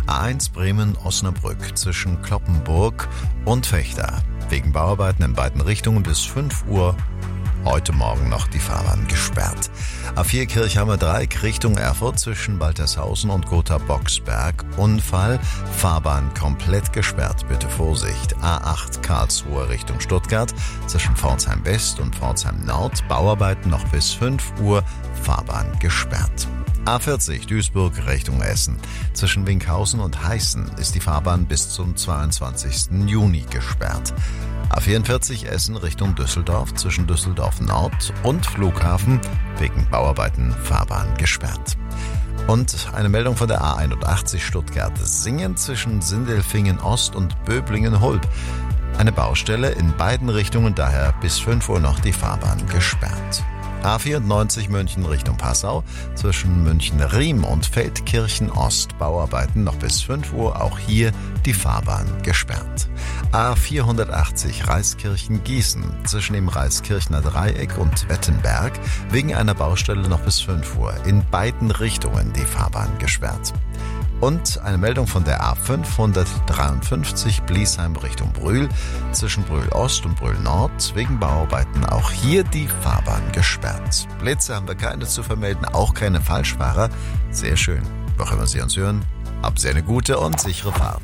A1 Bremen-Osnabrück zwischen Cloppenburg und Vechta. Wegen Bauarbeiten in beiden Richtungen bis 5 Uhr heute Morgen noch die Fahrbahn gesperrt. A4 Kirchheimer Dreieck Richtung Erfurt zwischen Baltershausen und Gotha-Boxberg. Unfall, Fahrbahn komplett gesperrt, bitte Vorsicht. A8 Karlsruhe Richtung Stuttgart zwischen Pforzheim West und Pforzheim Nord. Bauarbeiten noch bis 5 Uhr, Fahrbahn gesperrt. A40 Duisburg Richtung Essen. Zwischen Winkhausen und Heißen ist die Fahrbahn bis zum 22. Juni gesperrt. A44 Essen Richtung Düsseldorf zwischen Düsseldorf Nord und Flughafen wegen Bauarbeiten Fahrbahn gesperrt. Und eine Meldung von der A81 Stuttgart-Singen zwischen Sindelfingen Ost und Böblingen-Hulb. Eine Baustelle in beiden Richtungen, daher bis 5 Uhr noch die Fahrbahn gesperrt. A94 München Richtung Passau zwischen München-Riem und Feldkirchen-Ost. Bauarbeiten noch bis 5 Uhr, auch hier die Fahrbahn gesperrt. A480 Reiskirchen-Gießen zwischen dem Reiskirchner Dreieck und Wettenberg wegen einer Baustelle noch bis 5 Uhr. In beiden Richtungen die Fahrbahn gesperrt. Und eine Meldung von der A553 Bliesheim Richtung Brühl zwischen Brühl Ost und Brühl Nord wegen Bauarbeiten auch hier die Fahrbahn gesperrt. Blitze haben wir keine zu vermelden, auch keine Falschfahrer. Sehr schön. Noch immer Sie uns hören, habt Sie eine gute und sichere Fahrt.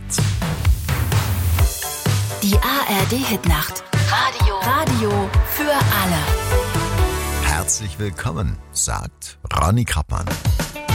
Die ARD-Hitnacht. Radio für alle. Herzlich willkommen, sagt Ronny Krappmann.